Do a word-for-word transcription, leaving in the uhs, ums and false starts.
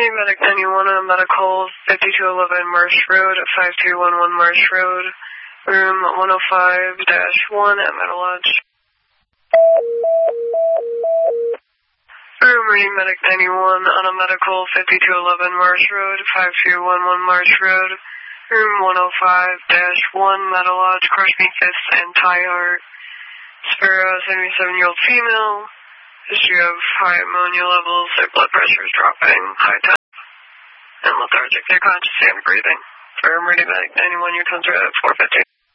Medic ninety-one on medical fifty-two eleven Marsh Road at five two one one Marsh Road, room one oh five dash one at Meadow Lodge. Room Reading Medic ninety-one on a medical fifty-two eleven Marsh Road, five two one one Marsh Road, room one oh five dash one Meadow Lodge, crush me fists and tie heart. Spira, seventy-seven-year-old female. History of high ammonia levels, their blood pressure is dropping, high temp, and lethargic. They're conscious and breathing. For Meridian Medic ninety-one, your tons are at four fifty.